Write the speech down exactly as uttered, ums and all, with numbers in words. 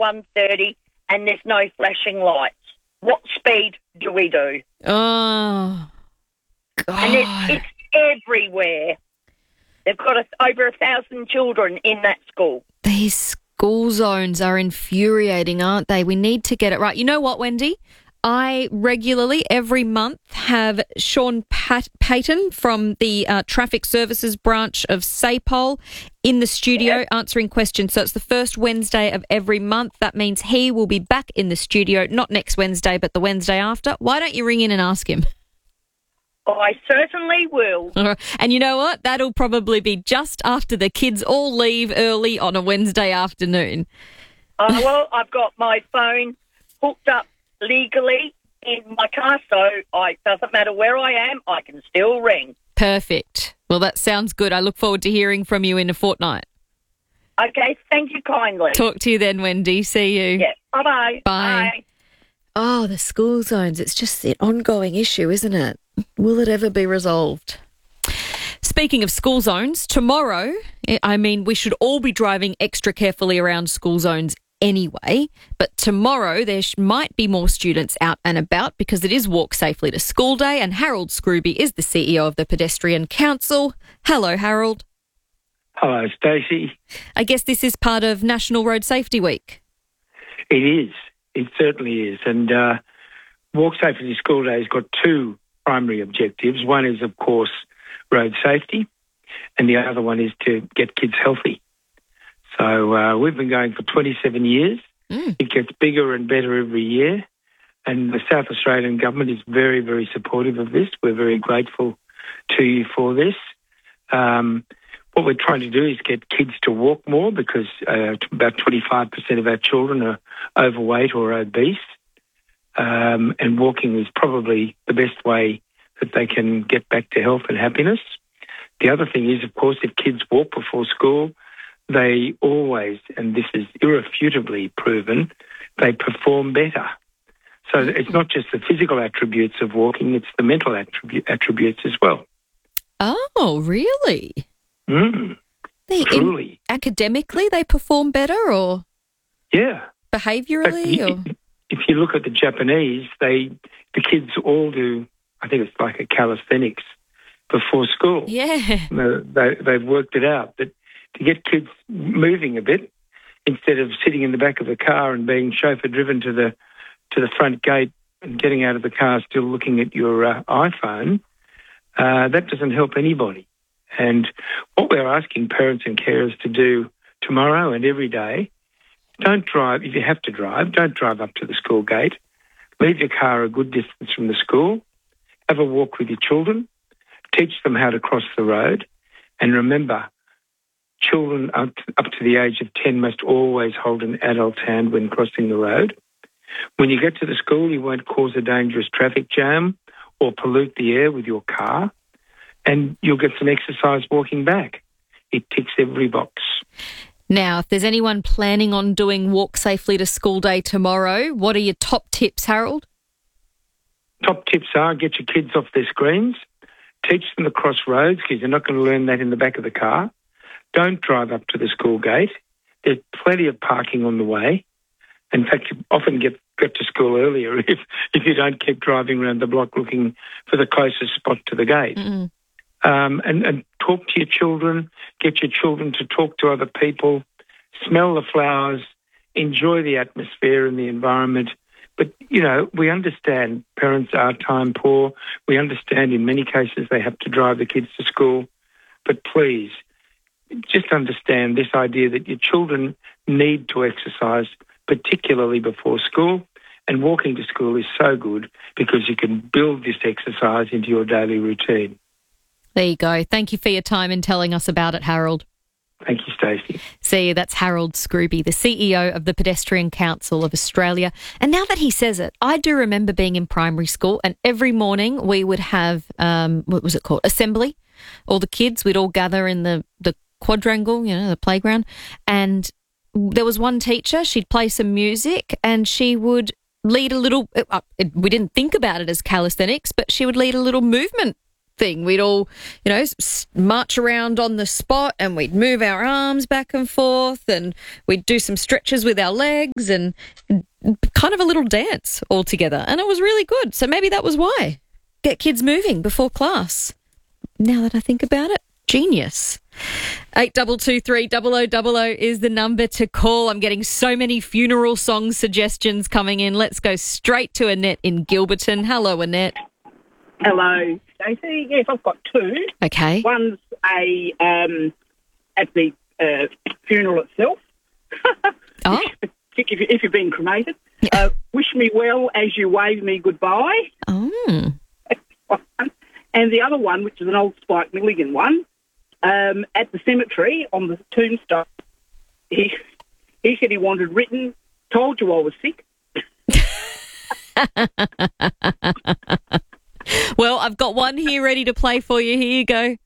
one thirty and there's no flashing lights. What speed do we do? Oh, God. And it's, it's everywhere. They've got a, over a thousand children in that school. These school zones are infuriating, aren't they? We need to get it right. You know what, Wendy? I regularly, every month, have Sean Pat- Payton from the uh, Traffic Services branch of SAPOL in the studio Yes. answering questions. So it's the first Wednesday of every month. That means he will be back in the studio, not next Wednesday, but the Wednesday after. Why don't you ring in and ask him? I certainly will. All right. And you know what? That'll probably be just after the kids all leave early on a Wednesday afternoon. Uh, well, I've got my phone hooked up legally in my car, so I, it doesn't matter where I am, I can still ring. Perfect. Well, that sounds good. I look forward to hearing from you in a fortnight. Okay, thank you kindly. Talk to you then, Wendy. See you. Yeah, bye-bye. Bye. Bye. Oh, the school zones. It's just an ongoing issue, isn't it? Will it ever be resolved? Speaking of school zones, tomorrow, I mean, we should all be driving extra carefully around school zones anyway, but tomorrow there sh- might be more students out and about because it is Walk Safely to School Day, and Harold Scrooby is the C E O of the Pedestrian Council. Hello, Harold. Hello, Stacey. I guess this is part of National Road Safety Week. It is. It certainly is. And uh, Walk Safely to School Day has got two primary objectives. One is, of course, road safety, and the other one is to get kids healthy. So uh, we've been going for twenty-seven years. Mm. It gets bigger and better every year. And the South Australian government is very, very supportive of this. We're very grateful to you for this. Um, what we're trying to do is get kids to walk more because uh, about twenty-five percent of our children are overweight or obese. Um, and walking is probably the best way that they can get back to health and happiness. The other thing is, of course, if kids walk before school, they always, and this is irrefutably proven, they perform better. So it's not just the physical attributes of walking, it's the mental attribute, attributes as well. Oh, really? Mm, they, truly. In, academically, they perform better, or yeah, behaviourally? If, or? if you look at the Japanese, they the kids all do, I think it's like a calisthenics before school. Yeah. They, they've worked it out that to get kids moving a bit, instead of sitting in the back of the car and being chauffeur-driven to the to the front gate and getting out of the car still looking at your uh, iPhone, uh, that doesn't help anybody. And what we're asking parents and carers to do tomorrow and every day, don't drive, if you have to drive, don't drive up to the school gate. Leave your car a good distance from the school. Have a walk with your children. Teach them how to cross the road. And remember, children up to, up to the age of ten must always hold an adult's hand when crossing the road. When you get to the school, you won't cause a dangerous traffic jam or pollute the air with your car, and you'll get some exercise walking back. It ticks every box. Now, if there's anyone planning on doing Walk Safely to School Day tomorrow, what are your top tips, Harold? Top tips are get your kids off their screens, teach them to cross roads because you're not going to learn that in the back of the car. Don't drive up to the school gate. There's plenty of parking on the way. In fact, you often get, get to school earlier if, if you don't keep driving around the block looking for the closest spot to the gate. Mm-mm. Um, and, and talk to your children, get your children to talk to other people, smell the flowers, enjoy the atmosphere and the environment. But, you know, we understand parents are time poor. We understand in many cases they have to drive the kids to school. But please, just understand this idea that your children need to exercise, particularly before school. And walking to school is so good because you can build this exercise into your daily routine. There you go. Thank you for your time and telling us about it, Harold. Thank you, Stacey. See you. That's Harold Scrooby, the C E O of the Pedestrian Council of Australia. And now that he says it, I do remember being in primary school, and every morning we would have, um, what was it called, assembly. All the kids, we'd all gather in the, the quadrangle, you know, the playground. And there was one teacher, she'd play some music and she would lead a little, uh, we didn't think about it as calisthenics, but she would lead a little movement thing. We'd all, you know, s- march around on the spot and we'd move our arms back and forth and we'd do some stretches with our legs and kind of a little dance all together. And it was really good. So maybe that was why. Get kids moving before class. Now that I think about it, genius. eight two two three, double oh double oh is the number to call. I'm getting so many funeral song suggestions coming in. Let's go straight to Annette in Gilberton. Hello, Annette. Hello, Stacey. Yes, I've got two. Okay. One's a um, at the uh, funeral itself. Oh. if, you, if you've been cremated. Uh, wish me well as you wave me goodbye. Oh. And the other one, which is an old Spike Milligan one, um, at the cemetery on the tombstone, he he said he wanted written, told you I was sick. Well, I've got one here ready to play for you. Here you go.